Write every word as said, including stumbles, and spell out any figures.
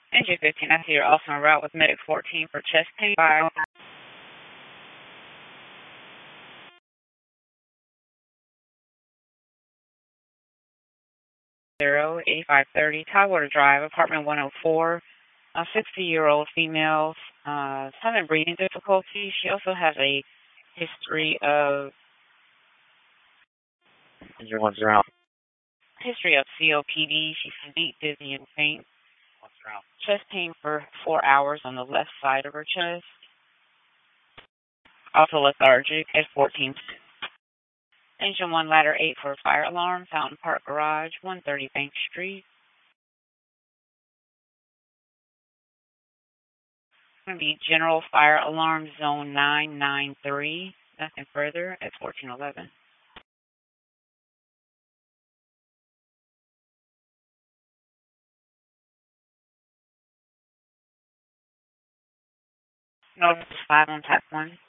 Engine fifteen, I see you're also en route with Medic fourteen for chest pain. Fire. Zero eighty-five thirty, Tidewater Drive, apartment one oh four. A sixty-year-old female, uh, having breathing difficulties. She also has a history of What's wrong? history of C O P D. She's faint, dizzy, and faint. What's wrong? Chest pain for four hours on the left side of her chest. Also lethargic at fourteen. Engine one, ladder eight for fire alarm. Fountain Park Garage, one thirty Bank Street. Going to be general fire alarm zone nine nine three. Nothing further at fourteen eleven. No, five on tap one.